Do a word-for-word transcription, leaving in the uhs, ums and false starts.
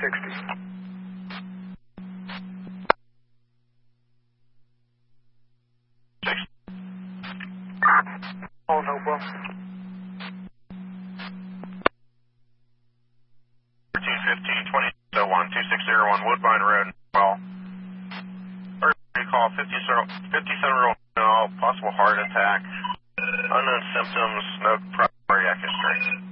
sixty. Six. Oh, no, bro. two fifteen, twenty oh one, two six zero one Woodbine Road. Well, first recall fifty-seven year old male, possible heart attack, unknown symptoms, no cardiac history.